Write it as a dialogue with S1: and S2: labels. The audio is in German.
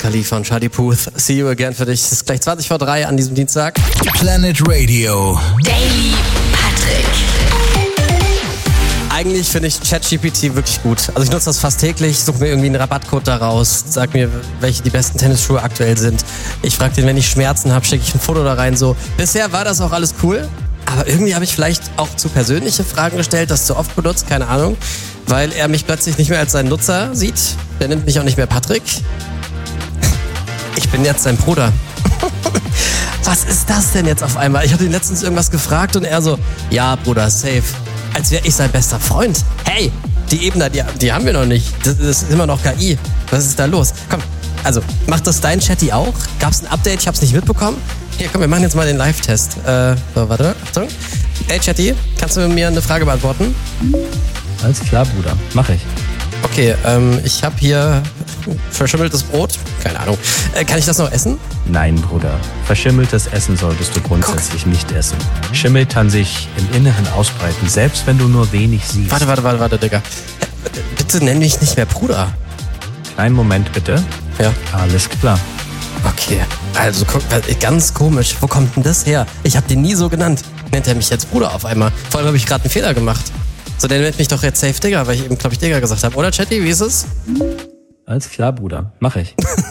S1: Khalifa und Shadi Puth. See you again für dich. Es ist gleich 3:20 an diesem Dienstag.
S2: Planet Radio.
S3: Daily Patrick.
S1: Eigentlich finde ich ChatGPT wirklich gut. Also ich nutze das fast täglich, suche mir irgendwie einen Rabattcode daraus, sag mir, welche die besten Tennisschuhe aktuell sind. Ich frage den, wenn ich Schmerzen habe, schicke ich ein Foto da rein. So. Bisher war das auch alles cool, aber irgendwie habe ich vielleicht auch zu persönliche Fragen gestellt, das zu oft benutzt, keine Ahnung, weil er mich plötzlich nicht mehr als seinen Nutzer sieht. Der nennt mich auch nicht mehr Patrick. Ich bin jetzt sein Bruder. Was ist das denn jetzt auf einmal? Ich habe ihn letztens irgendwas gefragt und er so, ja Bruder, safe. Als wäre ich sein bester Freund. Hey, die Ebene, die haben wir noch nicht. Das ist immer noch KI. Was ist da los? Komm, also, macht das dein Chatty auch? Gab's ein Update? Ich hab's nicht mitbekommen. Hier, komm, wir machen jetzt mal den Live-Test. So, warte, Achtung. Hey Chatty, kannst du mir eine Frage beantworten?
S4: Alles klar, Bruder. Mach ich.
S1: Okay, ich habe hier verschimmeltes Brot. Keine Ahnung. Kann ich das noch essen?
S4: Nein, Bruder. Verschimmeltes Essen solltest du grundsätzlich nicht essen. Schimmel kann sich im Inneren ausbreiten, selbst wenn du nur wenig siehst.
S1: Warte, Digga. Bitte nenn mich nicht mehr Bruder.
S4: Kleinen Moment, bitte.
S1: Ja.
S4: Alles klar.
S1: Okay, also guck, ganz komisch. Wo kommt denn das her? Ich habe den nie so genannt. Nennt er mich jetzt Bruder auf einmal? Vor allem habe ich gerade einen Fehler gemacht. So, der nennt mich doch jetzt safe Digga, weil ich eben, glaube ich, Digga gesagt habe. Oder, Chatty, wie ist es?
S4: Alles klar, Bruder. Mach ich.